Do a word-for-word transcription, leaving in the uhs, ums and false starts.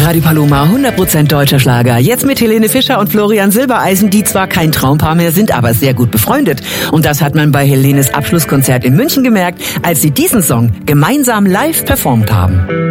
Radio Paloma, hundert Prozent deutscher Schlager. Jetzt mit Helene Fischer und Florian Silbereisen, die zwar kein Traumpaar mehr sind, aber sehr gut befreundet. Und das hat man bei Helenes Abschlusskonzert in München gemerkt, als sie diesen Song gemeinsam live performt haben.